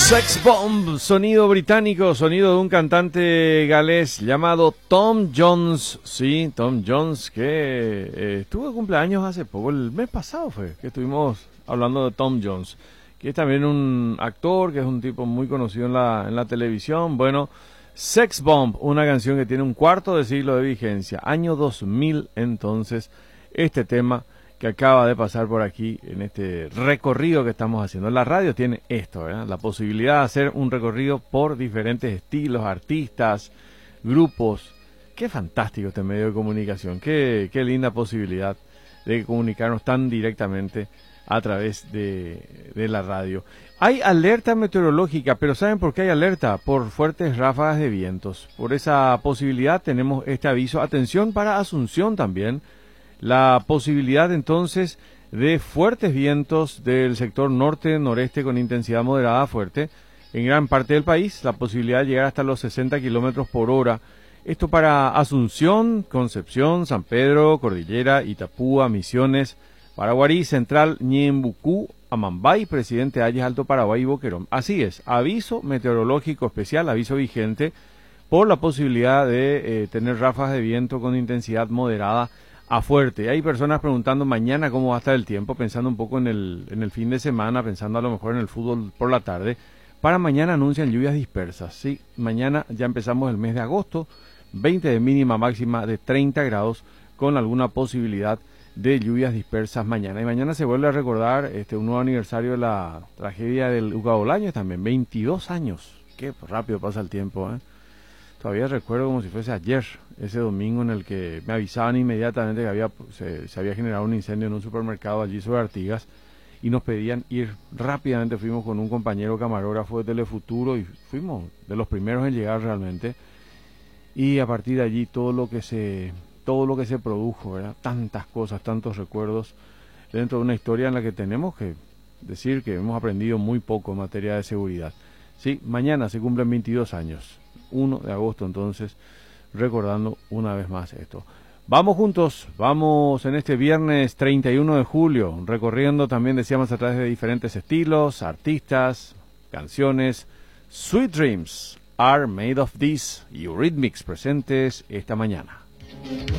Sex Bomb, sonido británico, sonido de un cantante galés llamado Tom Jones. Sí, Tom Jones, que estuvo de cumpleaños hace poco, el mes pasado fue, que estuvimos hablando de Tom Jones, que es también un actor, que es un tipo muy conocido en la televisión. Bueno, Sex Bomb, una canción que tiene un cuarto de siglo de vigencia, año 2000 entonces, este tema que acaba de pasar por aquí en este recorrido que estamos haciendo. La radio tiene esto, ¿verdad? La posibilidad de hacer un recorrido por diferentes estilos, artistas, grupos. Qué fantástico este medio de comunicación, qué linda posibilidad de comunicarnos tan directamente a través de la radio. Hay alerta meteorológica, pero ¿saben por qué hay alerta? Por fuertes ráfagas de vientos. Por esa posibilidad tenemos este aviso. Atención para Asunción también. La posibilidad entonces de fuertes vientos del sector norte-noreste con intensidad moderada a fuerte. En gran parte del país, la posibilidad de llegar hasta los 60 kilómetros por hora. Esto para Asunción, Concepción, San Pedro, Cordillera, Itapúa, Misiones, Paraguarí, Central, Ñembucú, Amambay, Presidente Hayes, Alto Paraguay y Boquerón. Así es, aviso meteorológico especial, aviso vigente por la posibilidad de tener ráfagas de viento con intensidad moderada a fuerte. Hay personas preguntando mañana cómo va a estar el tiempo, pensando un poco en el fin de semana, pensando a lo mejor en el fútbol por la tarde. Para mañana anuncian lluvias dispersas. Sí, mañana ya empezamos el mes de agosto, 20 de mínima, máxima de 30 grados, con alguna posibilidad de lluvias dispersas mañana. Y mañana se vuelve a recordar un nuevo aniversario de la tragedia del Uga Bolaños también, 22 años. Qué rápido pasa el tiempo, ¿eh? Todavía recuerdo como si fuese ayer, ese domingo en el que me avisaban inmediatamente que se había generado un incendio en un supermercado allí sobre Artigas y nos pedían ir rápidamente. Fuimos con un compañero camarógrafo de Telefuturo y fuimos de los primeros en llegar realmente. Y a partir de allí todo lo que se produjo, ¿verdad? Tantas cosas, tantos recuerdos dentro de una historia en la que tenemos que decir que hemos aprendido muy poco en materia de seguridad. Sí, mañana se cumplen 22 años. 1 de agosto entonces, recordando una vez más esto. Vamos juntos, vamos en este viernes 31 de julio, recorriendo también, decíamos, a través de diferentes estilos, artistas, canciones. Sweet Dreams Are Made of This, Eurythmics presentes esta mañana.